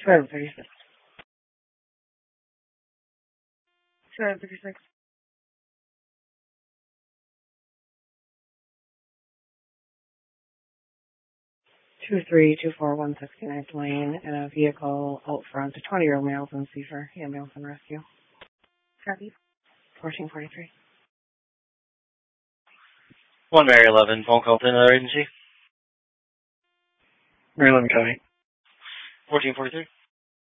236. 236. 2324 169th Lane in a vehicle out front. A 20-year-old male in seizure. Ambulance and rescue. Copy. 1443. 1 Mary 11, phone call to another agency. Maryland County. 1443.